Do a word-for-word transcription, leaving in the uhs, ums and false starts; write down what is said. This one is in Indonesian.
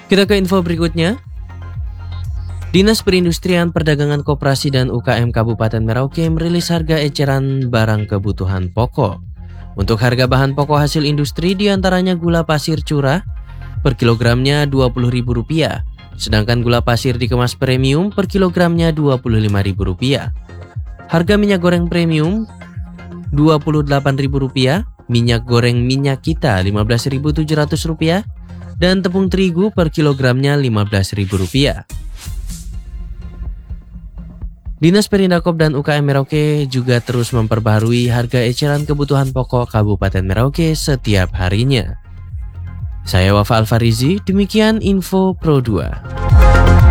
Kita ke info berikutnya. Dinas Perindustrian, Perdagangan Koperasi dan U K M Kabupaten Merauke merilis harga eceran barang kebutuhan pokok. Untuk harga bahan pokok hasil industri diantaranya gula pasir curah per kilogramnya dua puluh ribu rupiah, sedangkan gula pasir dikemas premium per kilogramnya dua puluh lima ribu rupiah. Harga minyak goreng premium dua puluh delapan ribu rupiah, minyak goreng minyak kita lima belas ribu tujuh ratus rupiah, dan tepung terigu per kilogramnya lima belas ribu rupiah. Dinas Perindakop dan U K M Merauke juga terus memperbaharui harga eceran kebutuhan pokok Kabupaten Merauke setiap harinya. Saya Wafa Alfarizi, demikian info Pro dua.